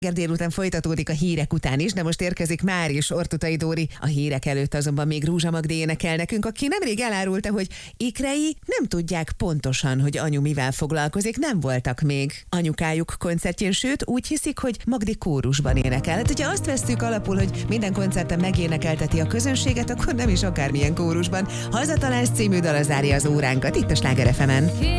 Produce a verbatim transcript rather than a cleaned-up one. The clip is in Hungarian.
Délután folytatódik a hírek után is, de most érkezik már is Ortuthai Dóri. A hírek előtt azonban még Rúzsa Magdi énekel nekünk, aki nemrég elárulta, hogy ikrei nem tudják pontosan, hogy anyu mivel foglalkozik, nem voltak még anyukájuk koncertjén, sőt úgy hiszik, hogy Magdi kórusban énekel. Hát, hogyha azt vesszük alapul, hogy minden koncerten megénekelteti a közönséget, akkor nem is akármilyen kórusban. Hazatalálsz című dala zárja az óránkat itt a Sláger ef emen.